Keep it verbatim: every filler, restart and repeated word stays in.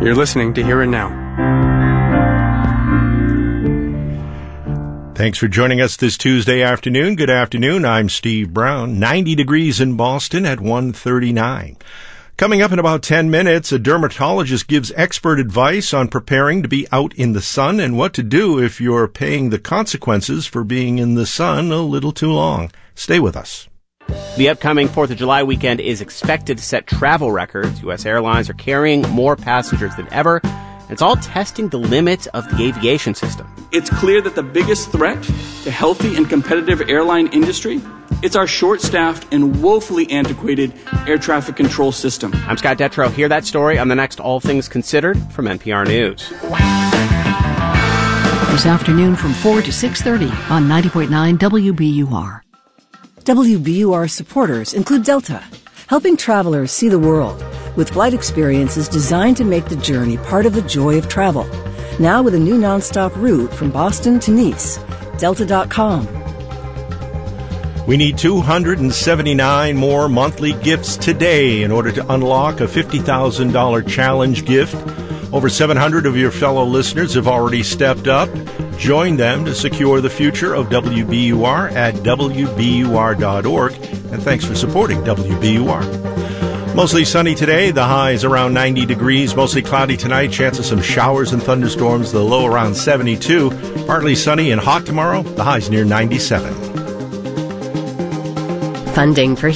You're listening to Here and Now. Thanks for joining us this Tuesday afternoon. Good afternoon. I'm Steve Brown. ninety degrees in Boston at one thirty-nine. Coming up in about ten minutes, a dermatologist gives expert advice on preparing to be out in the sun and what to do if you're paying the consequences for being in the sun a little too long. Stay with us. The upcoming fourth of July weekend is expected to set travel records. U S airlines are carrying more passengers than ever. It's all testing the limits of the aviation system. It's clear that the biggest threat to healthy and competitive airline industry, it's our short-staffed and woefully antiquated air traffic control system. I'm Scott Detrow. Hear that story on the next All Things Considered from N P R News. This afternoon from four to six thirty on ninety point nine W B U R. W B U R supporters include Delta, helping travelers see the world with flight experiences designed to make the journey part of the joy of travel. Now with a new nonstop route from Boston to Nice. Delta dot com. We need two hundred seventy-nine more monthly gifts today in order to unlock a fifty thousand dollars challenge gift. Over seven hundred of your fellow listeners have already stepped up. Join them to secure the future of W B U R at W B U R dot org. And thanks for supporting W B U R. Mostly sunny today. The high is around ninety degrees. Mostly cloudy tonight. Chance of some showers and thunderstorms. The low around seventy-two. Partly sunny and hot tomorrow. The high's near ninety-seven. Funding for